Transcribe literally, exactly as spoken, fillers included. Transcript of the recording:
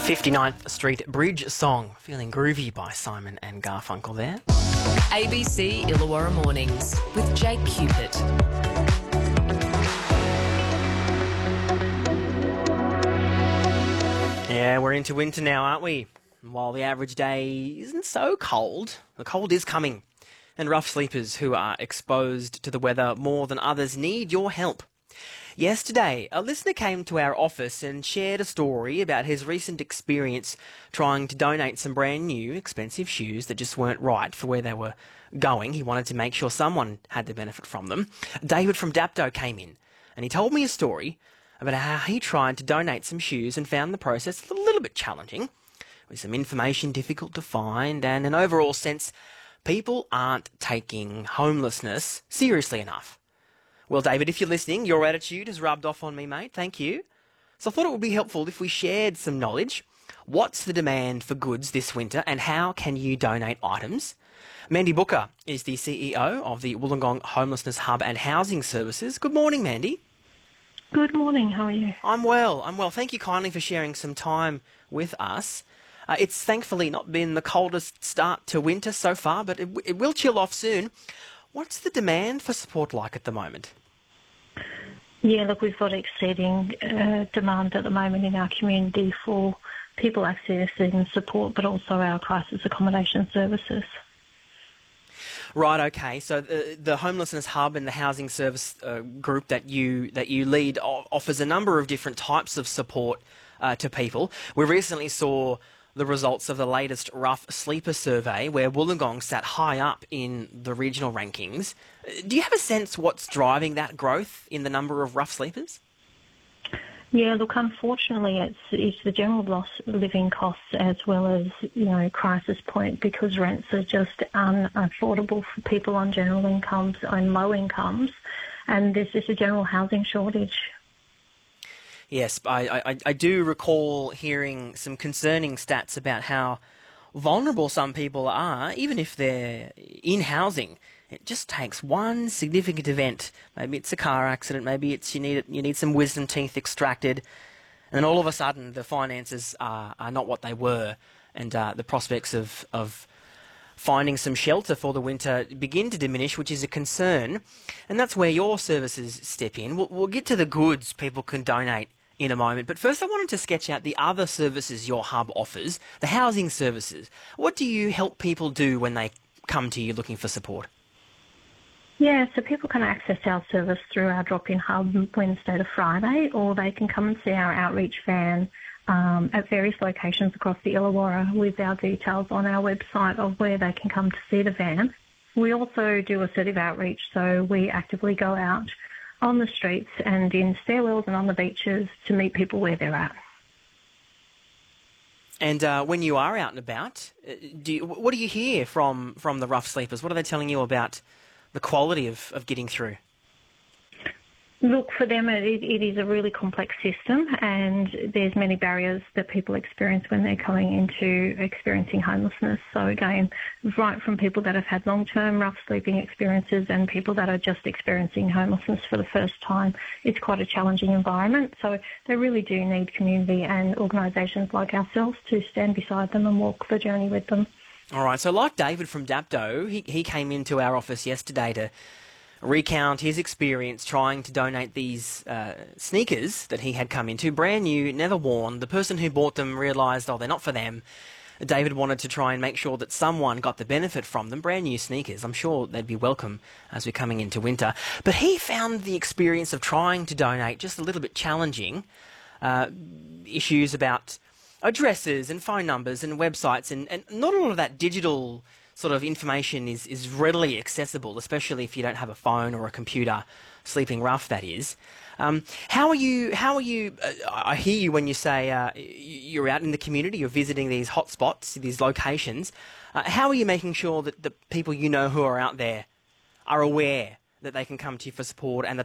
fifty-ninth Street Bridge Song, Feeling Groovy by Simon and Garfunkel there. A B C Illawarra Mornings with Jake Cupid. Yeah, we're into winter now, aren't we? And while the average day isn't so cold, the cold is coming. And rough sleepers who are exposed to the weather more than others need your help. Yesterday, a listener came to our office and shared a story about his recent experience trying to donate some brand new, expensive shoes that just weren't right for where they were going. He wanted to make sure someone had the benefit from them. David from Dapto came in and he told me a story about how he tried to donate some shoes and found the process a little bit challenging, with some information difficult to find and an overall sense people aren't taking homelessness seriously enough. Well, David, if you're listening, your attitude has rubbed off on me, mate. Thank you. So I thought it would be helpful if we shared some knowledge. What's the demand for goods this winter and how can you donate items? Mandy Booker is the C E O of the Wollongong Homelessness Hub and Housing Services. Good morning, Mandy. Good morning. How are you? I'm well. I'm well. Thank you kindly for sharing some time with us. Uh, it's thankfully not been the coldest start to winter so far, but it, it will chill off soon. What's the demand for support like at the moment? Yeah, look, we've got exceeding uh, demand at the moment in our community for people accessing support, but also our crisis accommodation services. Right, okay. So the, the Homelessness Hub and the Housing Service uh, group that you that you lead offers a number of different types of support uh, to people. We recently saw the results of the latest Rough Sleeper survey, where Wollongong sat high up in the regional rankings. Do you have a sense what's driving that growth in the number of rough sleepers? Yeah, look, unfortunately, it's it's the general loss of living costs as well as, you know, crisis point, because rents are just unaffordable for people on general incomes and low incomes, and there's just a general housing shortage. Yes, I, I, I do recall hearing some concerning stats about how vulnerable some people are, even if they're in housing. It just takes one significant event. Maybe it's a car accident, maybe it's you need you need some wisdom teeth extracted, and then all of a sudden the finances are, are not what they were, and uh, the prospects of, of finding some shelter for the winter begin to diminish, which is a concern. And that's where your services step in. We'll, we'll get to the goods people can donate in a moment. But first I wanted to sketch out the other services your hub offers, the housing services. What do you help people do when they come to you looking for support? Yeah, so people can access our service through our drop-in hub Wednesday to Friday, or they can come and see our outreach van um, at various locations across the Illawarra with our details on our website of where they can come to see the van. We also do assertive outreach, so we actively go out on the streets and in stairwells and on the beaches to meet people where they're at. And uh, when you are out and about, do you, what do you hear from, from the rough sleepers? What are they telling you about the quality of, of getting through? Look, for them it, it is a really complex system, and there's many barriers that people experience when they're coming into experiencing homelessness. So again, right from people that have had long-term rough sleeping experiences and people that are just experiencing homelessness for the first time, it's quite a challenging environment. So they really do need community and organisations like ourselves to stand beside them and walk the journey with them. All right, so like David from Dapto, he, he came into our office yesterday to recount his experience trying to donate these uh, sneakers that he had come into, brand new, never worn. The person who bought them realised, oh, they're not for them. David wanted to try and make sure that someone got the benefit from them, brand new sneakers. I'm sure they'd be welcome as we're coming into winter. But he found the experience of trying to donate just a little bit challenging. Uh, issues about addresses and phone numbers and websites, and, and not all of that digital sort of information is, is readily accessible, especially if you don't have a phone or a computer, sleeping rough, that is. Um, how are you, how are you, uh, I hear you when you say uh, you're out in the community, you're visiting these hotspots, these locations. Uh, how are you making sure that the people you know who are out there are aware that they can come to you for support and the